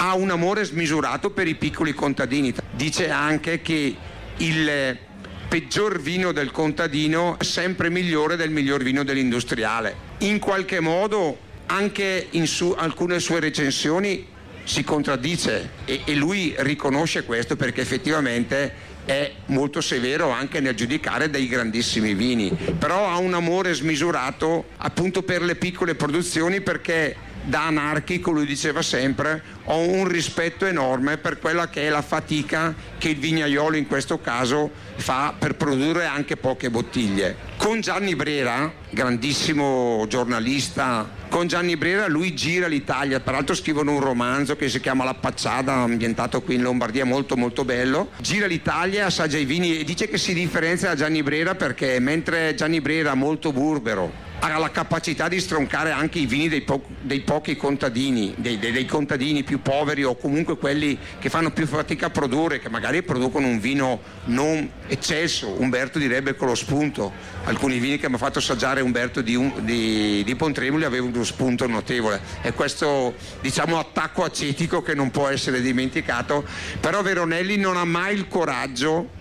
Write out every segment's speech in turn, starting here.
ha un amore smisurato per i piccoli contadini. Dice anche che il peggior vino del contadino è sempre migliore del miglior vino dell'industriale. In qualche modo anche in alcune sue recensioni si contraddice e lui riconosce questo, perché effettivamente è molto severo anche nel giudicare dei grandissimi vini, però ha un amore smisurato appunto per le piccole produzioni, perché da anarchico lui diceva sempre: ho un rispetto enorme per quella che è la fatica che il vignaiolo in questo caso fa per produrre anche poche bottiglie. Con Gianni Brera, grandissimo giornalista, con Gianni Brera lui gira l'Italia, peraltro scrivono un romanzo che si chiama La Pacciada, ambientato qui in Lombardia, molto molto bello. Gira l'Italia, assaggia i vini e dice che si differenzia da Gianni Brera perché mentre Gianni Brera, molto burbero, ha la capacità di stroncare anche i vini dei pochi contadini, dei contadini più poveri o comunque quelli che fanno più fatica a produrre, che magari producono un vino non eccelso. Umberto direbbe con lo spunto. Alcuni vini che mi ha fatto assaggiare Umberto di Pontremoli avevano uno spunto notevole, e questo diciamo attacco acetico che non può essere dimenticato. Però Veronelli non ha mai il coraggio,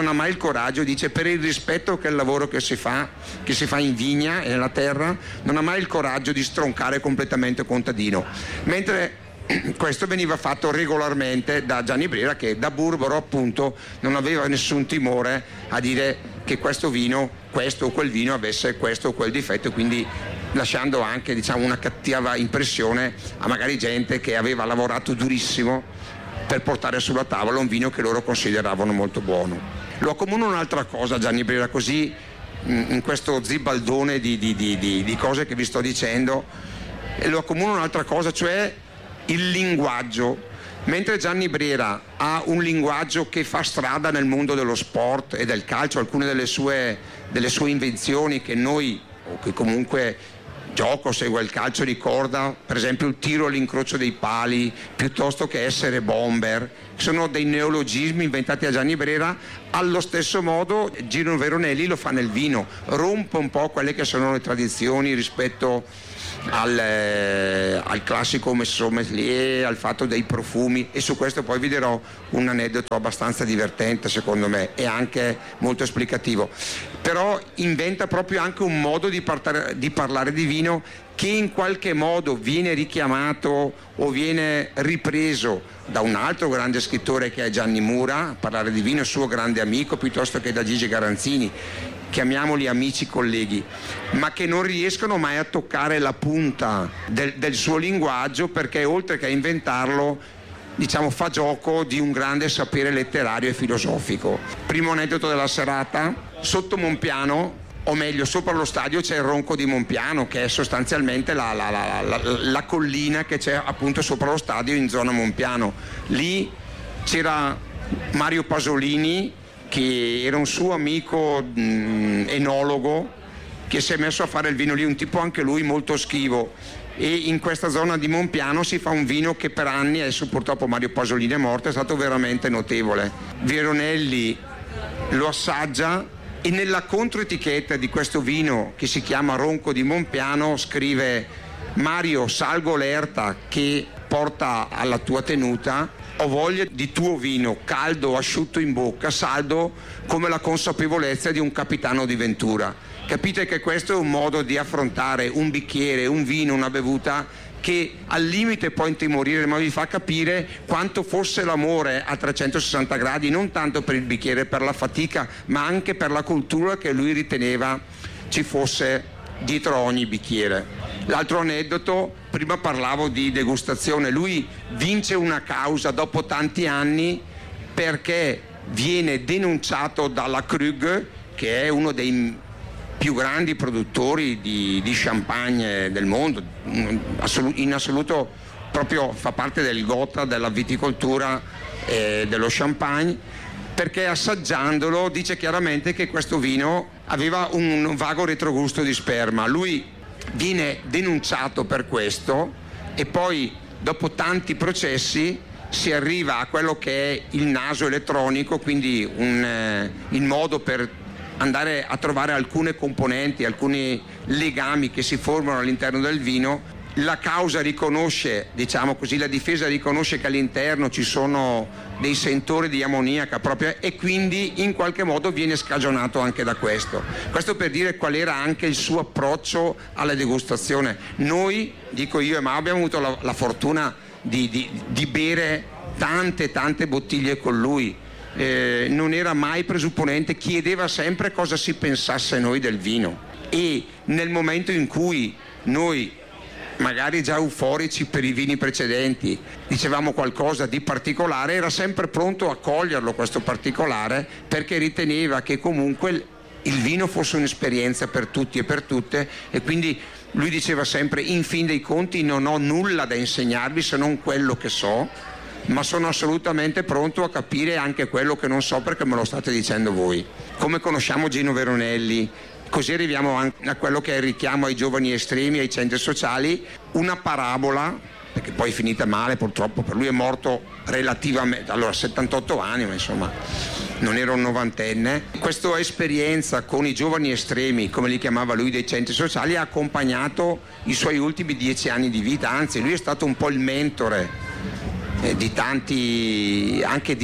dice, per il rispetto che è il lavoro che si fa in vigna e nella terra, non ha mai il coraggio di stroncare completamente il contadino, mentre questo veniva fatto regolarmente da Gianni Brera, che da burbero appunto non aveva nessun timore a dire che questo vino, questo o quel vino avesse questo o quel difetto, quindi lasciando anche diciamo una cattiva impressione a magari gente che aveva lavorato durissimo per portare sulla tavola un vino che loro consideravano molto buono. Lo accomuna un'altra cosa Gianni Brera, così in questo zibaldone di cose che vi sto dicendo, lo accomuna un'altra cosa, cioè il linguaggio. Mentre Gianni Brera ha un linguaggio che fa strada nel mondo dello sport e del calcio, alcune delle sue invenzioni che noi, o che comunque gioco, segue il calcio, ricorda, per esempio il tiro all'incrocio dei pali, piuttosto che essere bomber, sono dei neologismi inventati da Gianni Brera. Allo stesso modo Gino Veronelli lo fa nel vino, rompe un po' quelle che sono le tradizioni rispetto al classico sommelier, al fatto dei profumi, e su questo poi vi dirò un aneddoto abbastanza divertente secondo me e anche molto esplicativo. Però inventa proprio anche un modo di parlare di vino che in qualche modo viene richiamato o viene ripreso da un altro grande scrittore che è Gianni Mura, a parlare di vino, suo grande amico, piuttosto che da Gigi Garanzini, chiamiamoli amici colleghi, ma che non riescono mai a toccare la punta del suo linguaggio, perché oltre che a inventarlo, diciamo, fa gioco di un grande sapere letterario e filosofico. Primo aneddoto della serata: sotto Monpiano, o meglio sopra lo stadio, c'è il Ronco di Monpiano, che è sostanzialmente la collina che c'è appunto sopra lo stadio in zona Monpiano. Lì c'era Mario Pasolini, che era un suo amico enologo, che si è messo a fare il vino lì, un tipo anche lui molto schivo, e in questa zona di Monpiano si fa un vino che per anni, adesso purtroppo Mario Pasolini è morto, è stato veramente notevole. Veronelli lo assaggia e nella controetichetta di questo vino, che si chiama Ronco di Monpiano, scrive: Mario, salgo l'erta che porta alla tua tenuta, ho voglia di tuo vino, caldo, asciutto in bocca, saldo come la consapevolezza di un capitano di ventura. Capite che questo è un modo di affrontare un bicchiere, un vino, una bevuta che al limite può intimorire, ma vi fa capire quanto fosse l'amore a 360 gradi, non tanto per il bicchiere, per la fatica, ma anche per la cultura che lui riteneva ci fosse dietro ogni bicchiere. L'altro aneddoto: prima parlavo di degustazione, lui vince una causa dopo tanti anni perché viene denunciato dalla Krug, che è uno dei più grandi produttori di champagne del mondo, in assoluto proprio fa parte del Gotha della viticoltura e dello champagne, perché assaggiandolo dice chiaramente che questo vino aveva un vago retrogusto di sperma. Lui viene denunciato per questo e poi dopo tanti processi si arriva a quello che è il naso elettronico, quindi il modo per andare a trovare alcune componenti, alcuni legami che si formano all'interno del vino. la causa riconosce, diciamo così, la difesa riconosce che all'interno ci sono dei sentori di ammoniaca proprio, e quindi in qualche modo viene scagionato anche da questo. Questo per dire qual era anche il suo approccio alla degustazione. Noi, dico io e Mao, abbiamo avuto la fortuna di bere tante bottiglie con lui. Non era mai presupponente, chiedeva sempre cosa si pensasse noi del vino, e nel momento in cui noi, magari già euforici per i vini precedenti, dicevamo qualcosa di particolare, era sempre pronto a coglierlo questo particolare, perché riteneva che comunque il vino fosse un'esperienza per tutti e per tutte, e quindi lui diceva sempre: in fin dei conti non ho nulla da insegnarvi se non quello che so, ma sono assolutamente pronto a capire anche quello che non so, perché me lo state dicendo voi. Come conosciamo Gino Veronelli, così arriviamo anche a quello che è il richiamo ai giovani estremi, ai centri sociali, una parabola, perché poi è finita male purtroppo, per lui è morto relativamente, allora 78 anni, ma insomma non era un novantenne. Questa esperienza con i giovani estremi, come li chiamava lui, dei centri sociali, ha accompagnato i suoi ultimi 10 anni di vita, anzi lui è stato un po' il mentore di tanti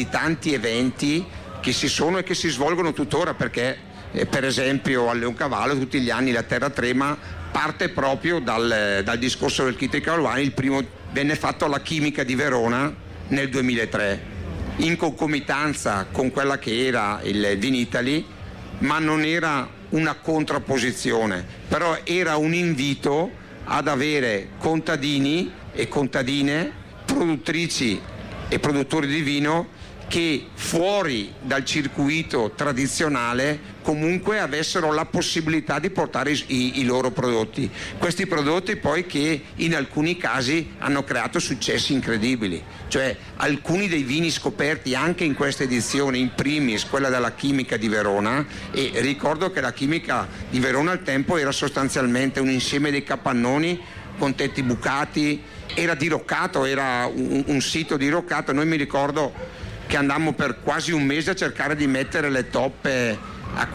eventi che si sono e che si svolgono tuttora, perché per esempio al Leoncavallo tutti gli anni la Terra Trema parte proprio dal discorso del Chitri Cavalluani. Il primo venne fatto alla Chimica di Verona nel 2003, in concomitanza con quella che era il Vinitaly, ma non era una contrapposizione, però era un invito ad avere contadini e contadine, produttrici e produttori di vino, che fuori dal circuito tradizionale comunque avessero la possibilità di portare i loro prodotti. Questi prodotti poi che in alcuni casi hanno creato successi incredibili, cioè alcuni dei vini scoperti anche in questa edizione, in primis quella della Chimica di Verona, e ricordo che la Chimica di Verona al tempo era sostanzialmente un insieme dei capannoni con tetti bucati, era diroccato, era un sito diroccato. Noi mi ricordo che andammo per quasi un mese a cercare di mettere le toppe a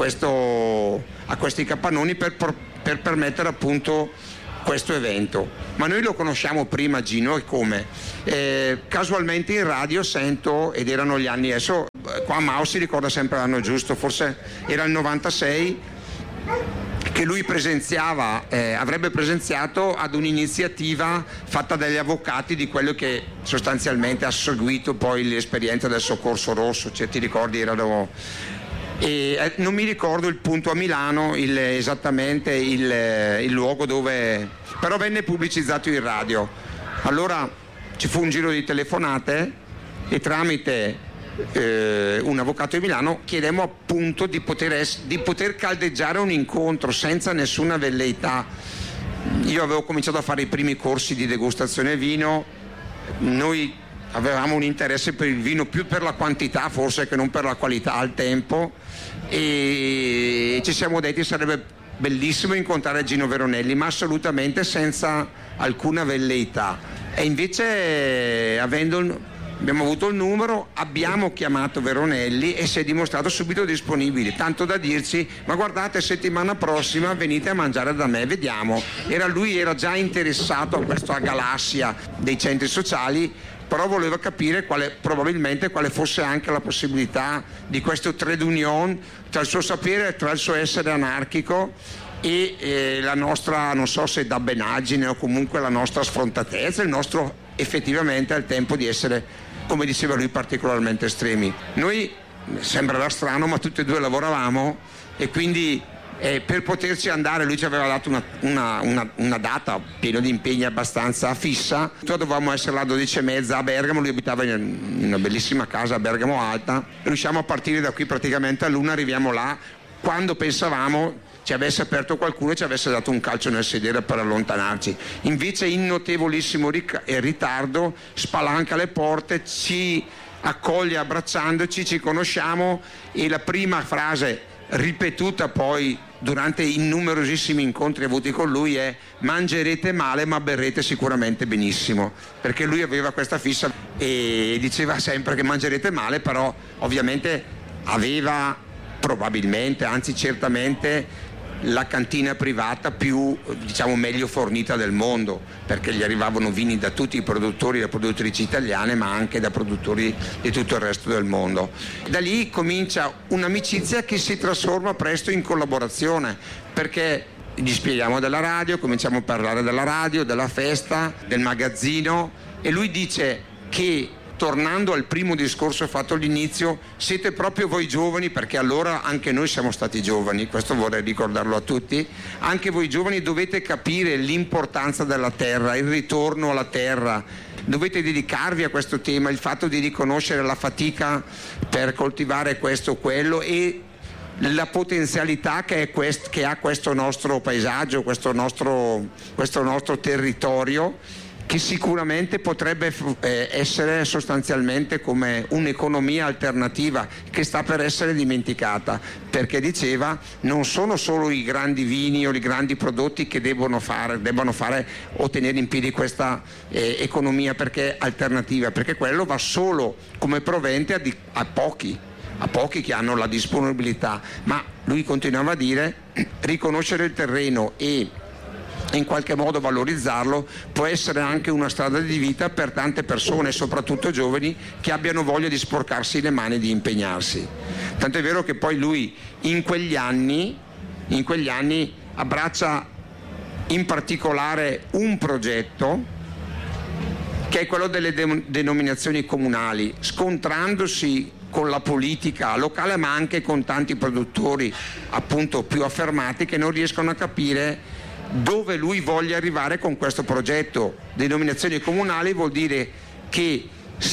questi capannoni per permettere appunto questo evento. Ma noi lo conosciamo prima Gino, e come? Casualmente in radio sento, ed erano gli anni, adesso qua Mao si ricorda sempre l'anno giusto, forse era il 96, che lui avrebbe presenziato ad un'iniziativa fatta dagli avvocati di quello che sostanzialmente ha seguito poi l'esperienza del Soccorso Rosso, cioè, ti ricordi, non mi ricordo il punto a Milano, esattamente il luogo dove, però venne pubblicizzato in radio. Allora ci fu un giro di telefonate e tramite un avvocato di Milano chiedemmo appunto di poter caldeggiare un incontro senza nessuna velleità. Io avevo cominciato a fare i primi corsi di degustazione vino, noi avevamo un interesse per il vino più per la quantità forse che non per la qualità al tempo, e ci siamo detti sarebbe bellissimo incontrare Gino Veronelli, ma assolutamente senza alcuna velleità. E invece abbiamo avuto il numero, abbiamo chiamato Veronelli e si è dimostrato subito disponibile, tanto da dirci: ma guardate, settimana prossima venite a mangiare da me, vediamo. Lui era già interessato a questa galassia dei centri sociali, però voleva capire probabilmente quale fosse anche la possibilità di questo trade union tra il suo sapere, tra il suo essere anarchico e la nostra, non so se dabbenaggine o comunque la nostra sfrontatezza, il nostro effettivamente al tempo di essere, come diceva lui, particolarmente estremi. Noi, sembrerà strano, ma tutti e due lavoravamo, e quindi per poterci andare lui ci aveva dato una data piena di impegni abbastanza fissa. Dovevamo essere là 12:30 a Bergamo, lui abitava in una bellissima casa a Bergamo Alta, riusciamo a partire da qui praticamente all'1, arriviamo là quando pensavamo ci avesse aperto qualcuno e ci avesse dato un calcio nel sedere per allontanarci. Invece in notevolissimo ritardo spalanca le porte, ci accoglie abbracciandoci, ci conosciamo, e la prima frase ripetuta poi durante i numerosissimi incontri avuti con lui è: mangerete male ma berrete sicuramente benissimo, perché lui aveva questa fissa e diceva sempre che mangerete male, però ovviamente aveva probabilmente, anzi certamente, la cantina privata più, diciamo, meglio fornita del mondo, perché gli arrivavano vini da tutti i produttori e le produttrici italiane, ma anche da produttori di tutto il resto del mondo. Da lì comincia un'amicizia che si trasforma presto in collaborazione, perché gli spieghiamo della radio, cominciamo a parlare della radio, della festa, del magazzino, e lui dice che, tornando al primo discorso fatto all'inizio, siete proprio voi giovani, perché allora anche noi siamo stati giovani, questo vorrei ricordarlo a tutti, anche voi giovani dovete capire l'importanza della terra, il ritorno alla terra, dovete dedicarvi a questo tema, il fatto di riconoscere la fatica per coltivare questo o quello e la potenzialità che ha questo nostro paesaggio, questo nostro territorio, che sicuramente potrebbe essere sostanzialmente come un'economia alternativa che sta per essere dimenticata, perché diceva non sono solo i grandi vini o i grandi prodotti che debbono fare o tenere in piedi questa economia perché alternativa, perché quello va solo come provente a pochi che hanno la disponibilità, ma lui continuava a dire riconoscere il terreno e in qualche modo valorizzarlo può essere anche una strada di vita per tante persone, soprattutto giovani, che abbiano voglia di sporcarsi le mani e di impegnarsi. Tanto è vero che poi lui in quegli anni abbraccia in particolare un progetto che è quello delle denominazioni comunali, scontrandosi con la politica locale ma anche con tanti produttori appunto più affermati che non riescono a capire dove lui voglia arrivare con questo progetto. Denominazioni comunali vuol dire che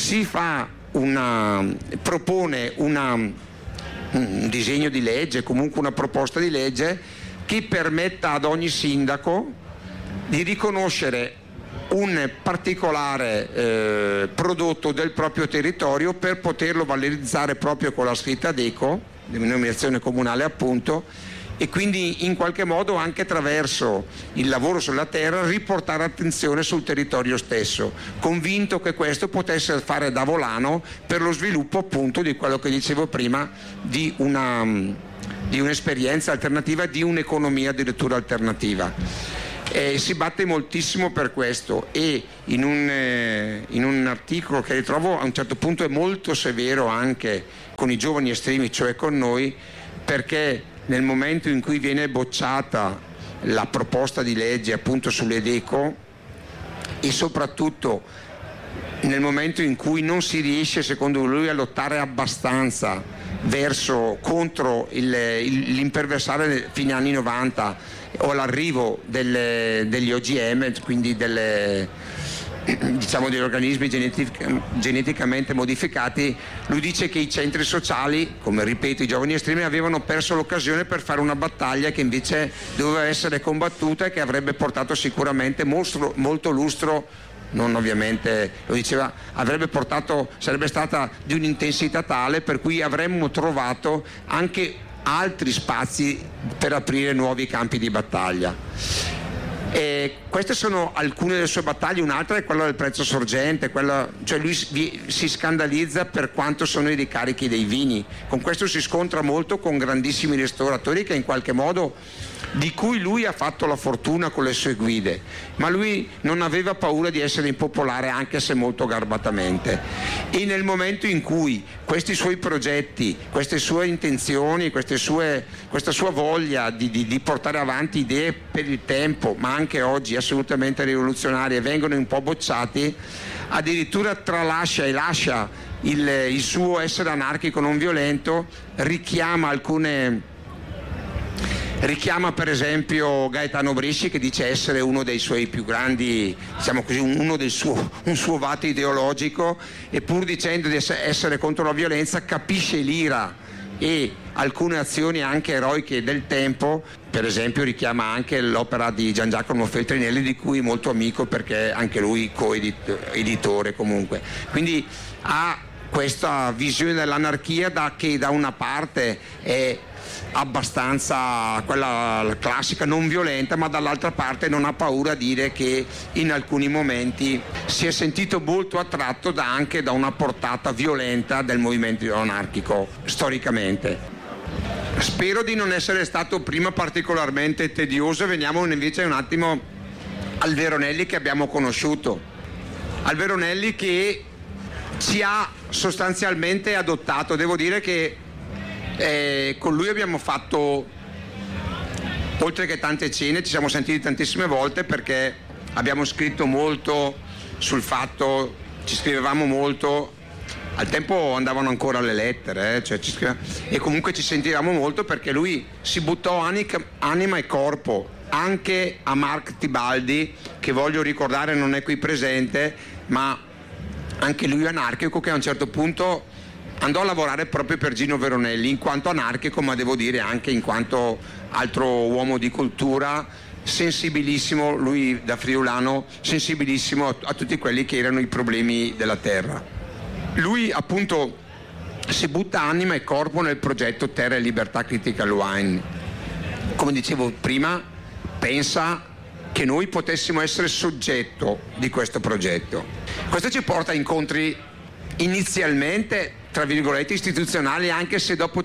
propone un disegno di legge, comunque una proposta di legge che permetta ad ogni sindaco di riconoscere un particolare prodotto del proprio territorio per poterlo valorizzare proprio con la scritta DECO, denominazione comunale appunto, e quindi in qualche modo anche attraverso il lavoro sulla terra riportare attenzione sul territorio stesso, convinto che questo potesse fare da volano per lo sviluppo appunto di quello che dicevo prima, di un'esperienza alternativa, di un'economia addirittura alternativa. Si batte moltissimo per questo e in un articolo che ritrovo a un certo punto è molto severo anche con i giovani estremi, cioè con noi, perché nel momento in cui viene bocciata la proposta di legge appunto sulle DECO e soprattutto nel momento in cui non si riesce secondo lui a lottare abbastanza contro l'imperversare fine anni 90 o l'arrivo degli OGM, quindi degli organismi geneticamente modificati, lui dice che i centri sociali, come ripeto i giovani estremi, avevano perso l'occasione per fare una battaglia che invece doveva essere combattuta e che avrebbe portato sicuramente molto lustro, non ovviamente lo diceva, sarebbe stata di un'intensità tale per cui avremmo trovato anche altri spazi per aprire nuovi campi di battaglia. Queste sono alcune delle sue battaglie, un'altra è quella del prezzo sorgente, cioè lui si scandalizza per quanto sono i ricarichi dei vini, con questo si scontra molto con grandissimi ristoratori che in qualche modo di cui lui ha fatto la fortuna con le sue guide, ma lui non aveva paura di essere impopolare anche se molto garbatamente, e nel momento in cui questi suoi progetti, queste sue intenzioni, questa sua voglia di portare avanti idee per il tempo ma anche oggi assolutamente rivoluzionarie vengono un po' bocciati, addirittura tralascia e lascia il suo essere anarchico non violento, richiama per esempio Gaetano Bresci, che dice essere uno dei suoi più grandi, diciamo così, un suo vato ideologico, e pur dicendo di essere contro la violenza capisce l'ira e alcune azioni anche eroiche del tempo. Per esempio richiama anche l'opera di Gian Giacomo Feltrinelli, di cui è molto amico perché anche lui coeditore comunque. Quindi ha questa visione dell'anarchia che da una parte è abbastanza quella classica non violenta, ma dall'altra parte non ha paura a dire che in alcuni momenti si è sentito molto attratto anche da una portata violenta del movimento anarchico storicamente. Spero di non essere stato prima particolarmente tedioso. Veniamo invece un attimo al Veronelli che abbiamo conosciuto, al Veronelli che ci ha sostanzialmente adottato. Devo dire che con lui abbiamo fatto, oltre che tante cene, ci siamo sentiti tantissime volte, perché abbiamo scritto molto sul fatto, ci scrivevamo molto. Al tempo andavano ancora le lettere, e comunque ci sentivamo molto, perché lui si buttò anima e corpo anche a Mark Tibaldi, che voglio ricordare non è qui presente, ma anche lui anarchico, che a un certo punto andò a lavorare proprio per Gino Veronelli, in quanto anarchico, ma devo dire anche in quanto altro uomo di cultura, sensibilissimo, lui da friulano, sensibilissimo a tutti quelli che erano i problemi della terra. Lui appunto si butta anima e corpo nel progetto Terra e Libertà Critical Wine. Come dicevo prima, pensa che noi potessimo essere soggetto di questo progetto. Questo ci porta a incontri inizialmente, tra virgolette, istituzionali, anche se dopo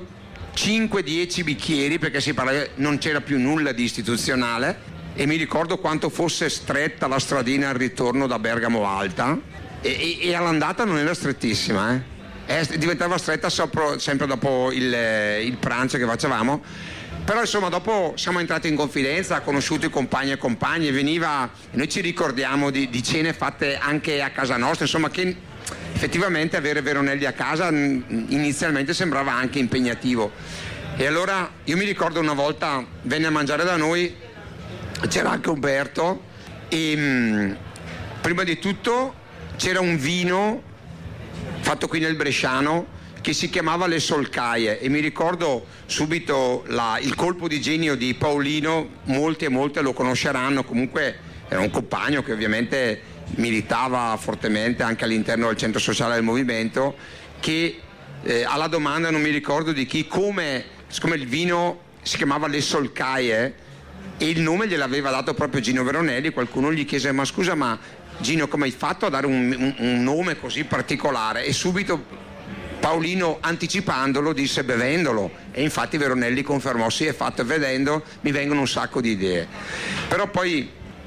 5-10 bicchieri, perché non c'era più nulla di istituzionale, e mi ricordo quanto fosse stretta la stradina al ritorno da Bergamo Alta, e all'andata non era strettissima, diventava stretta sempre dopo il pranzo che facevamo. Però insomma dopo siamo entrati in confidenza, ha conosciuto i compagni e compagne, e noi ci ricordiamo di cene fatte anche a casa nostra, insomma, che effettivamente avere Veronelli a casa inizialmente sembrava anche impegnativo. E allora io mi ricordo una volta venne a mangiare da noi, c'era anche Umberto, e prima di tutto c'era un vino fatto qui nel Bresciano che si chiamava Le Solcaie, e mi ricordo subito il colpo di genio di Paolino. Molti e molte lo conosceranno, comunque era un compagno che ovviamente militava fortemente anche all'interno del centro sociale del movimento, che alla domanda, non mi ricordo di chi, siccome il vino si chiamava Le Solcaie e il nome gliel'aveva dato proprio Gino Veronelli, qualcuno gli chiese: ma scusa, ma Gino, come hai fatto a dare un nome così particolare? E subito Paolino, anticipandolo, disse: bevendolo. E infatti Veronelli confermò: sì, è fatto, vedendo mi vengono un sacco di idee. Però poi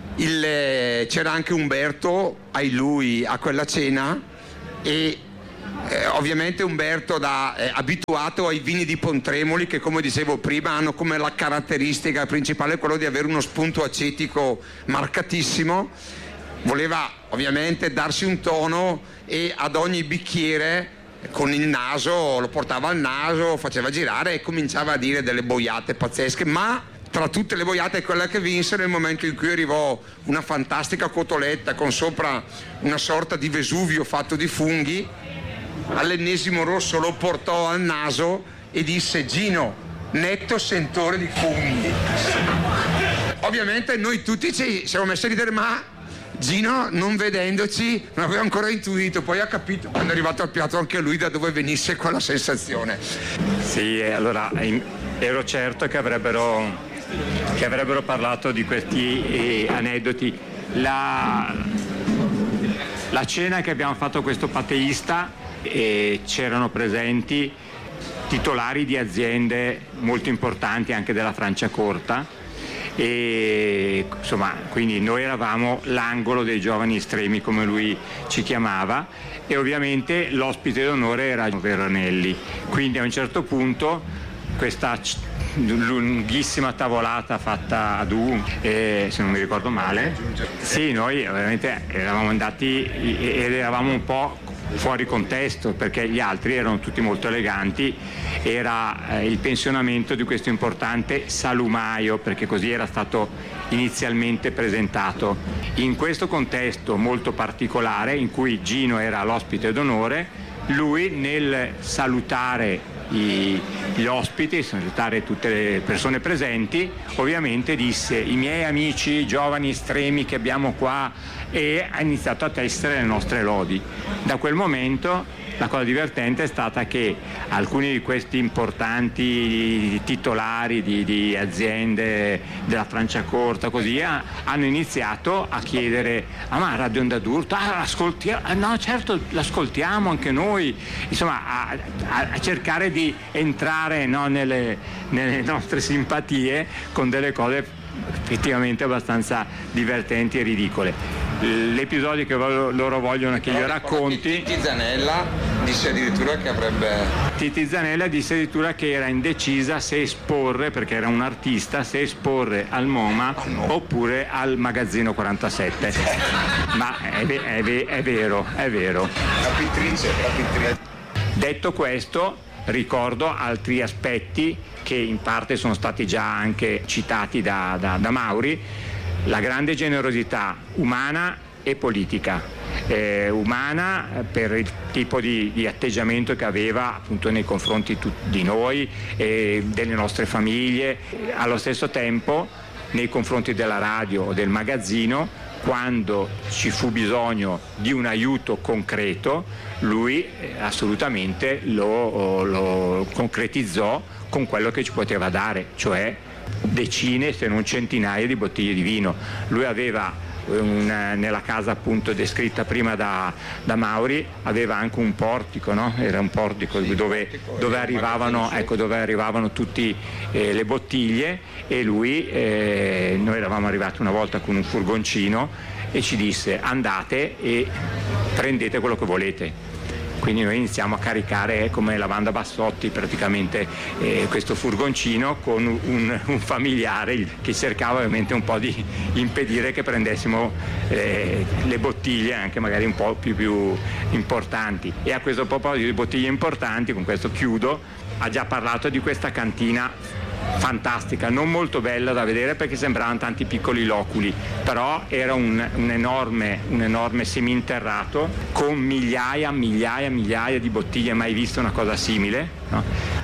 c'era anche Umberto a quella cena, e ovviamente Umberto abituato ai vini di Pontremoli, che come dicevo prima hanno come la caratteristica principale quello di avere uno spunto acetico marcatissimo, voleva ovviamente darsi un tono, e ad ogni bicchiere con il naso lo portava al naso, faceva girare e cominciava a dire delle boiate pazzesche. Ma tra tutte le boiate, quella che vinse nel momento in cui arrivò una fantastica cotoletta con sopra una sorta di Vesuvio fatto di funghi, all'ennesimo rosso lo portò al naso e disse: Gino, netto sentore di funghi. Ovviamente noi tutti ci siamo messi a ridere, ma Gino, non vedendoci, non aveva ancora intuito, poi ha capito quando è arrivato al piatto anche lui da dove venisse quella sensazione. Sì, allora ero certo che avrebbero parlato di questi aneddoti. La cena che abbiamo fatto a questo pateista, c'erano presenti titolari di aziende molto importanti anche della Franciacorta, e insomma, quindi noi eravamo l'angolo dei giovani estremi, come lui ci chiamava, e ovviamente l'ospite d'onore era Veronelli. Quindi a un certo punto questa lunghissima tavolata fatta ad se non mi ricordo male, sì, noi ovviamente eravamo andati ed eravamo un po' fuori contesto, perché gli altri erano tutti molto eleganti. Era il pensionamento di questo importante salumaio, perché così era stato inizialmente presentato. In questo contesto molto particolare, in cui Gino era l'ospite d'onore, lui nel salutare gli ospiti, salutare tutte le persone presenti, ovviamente disse: i miei amici giovani estremi che abbiamo qua, e ha iniziato a tessere le nostre lodi. Da quel momento la cosa divertente è stata che alcuni di questi importanti titolari di aziende della Franciacorta così hanno iniziato a chiedere: ma Radio Onda d'Urto, no certo, l'ascoltiamo anche noi, insomma a cercare di entrare, no, nelle nostre simpatie con delle cose effettivamente abbastanza divertenti e ridicole. L'episodio che loro vogliono che io racconti. Titi Zanella disse addirittura che era indecisa se esporre, perché era un artista, se esporre al MoMA oppure al Magazzino 47. Ma è vero. Capitrice. Detto questo, ricordo altri aspetti che in parte sono stati già anche citati da Mauri: la grande generosità umana e politica. Umana per il tipo di atteggiamento che aveva appunto nei confronti di noi e delle nostre famiglie, allo stesso tempo nei confronti della radio o del magazzino. Quando ci fu bisogno di un aiuto concreto, lui assolutamente lo concretizzò con quello che ci poteva dare, cioè decine se non centinaia di bottiglie di vino. Lui aveva nella casa appunto descritta prima da Mauri, aveva anche un portico, no? Era un portico dove arrivavano tutte le bottiglie, e lui, noi eravamo arrivati una volta con un furgoncino e ci disse: andate e prendete quello che volete. Quindi noi iniziamo a caricare come la banda Bassotti praticamente questo furgoncino con un familiare che cercava ovviamente un po' di impedire che prendessimo le bottiglie anche magari un po' più importanti. E a questo proposito di bottiglie importanti, con questo chiudo, ha già parlato di questa cantina fantastica, non molto bella da vedere perché sembravano tanti piccoli loculi, però era un enorme seminterrato con migliaia di bottiglie, mai visto una cosa simile, no?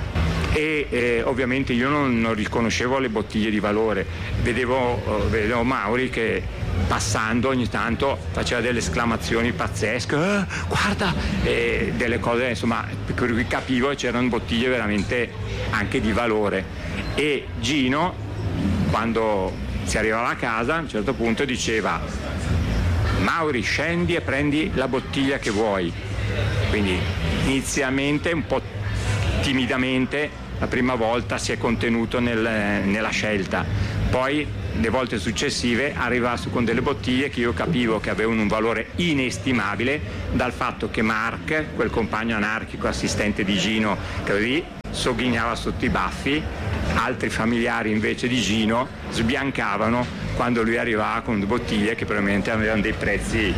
E ovviamente io non riconoscevo le bottiglie di valore, vedevo Mauri che passando ogni tanto faceva delle esclamazioni pazzesche, guarda, delle cose insomma per cui capivo che c'erano bottiglie veramente anche di valore. E Gino, quando si arrivava a casa, a un certo punto diceva: Mauri, scendi e prendi la bottiglia che vuoi. Quindi inizialmente un po' timidamente la prima volta si è contenuto nella scelta, poi le volte successive arrivava su con delle bottiglie che io capivo che avevano un valore inestimabile, dal fatto che Mark, quel compagno anarchico assistente di Gino che lì sogghignava sotto i baffi, altri familiari invece di Gino sbiancavano quando lui arrivava con bottiglie che probabilmente avevano dei prezzi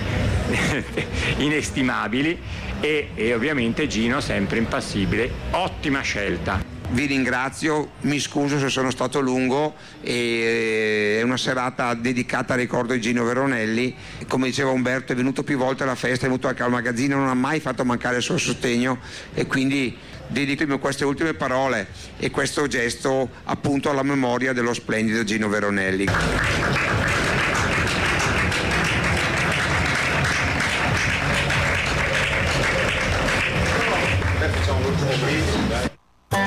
inestimabili, e ovviamente Gino sempre impassibile. Ottima scelta. Vi ringrazio, mi scuso se sono stato lungo, è una serata dedicata al ricordo di Gino Veronelli. Come diceva Umberto, è venuto più volte alla festa, è venuto anche al magazzino, non ha mai fatto mancare il suo sostegno, e quindi dedico queste ultime parole e questo gesto appunto alla memoria dello splendido Gino Veronelli.